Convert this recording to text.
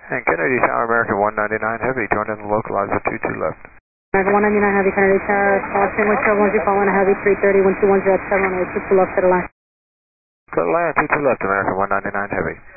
And Kennedy Tower, American 199 Heavy, join in the localizer 22 left. American 199 Heavy, Kennedy Tower, call train with turbulence, you following a Heavy 330, 121 at 718, 22 left, clear to land. Clear to land, 22 left, American 199 Heavy.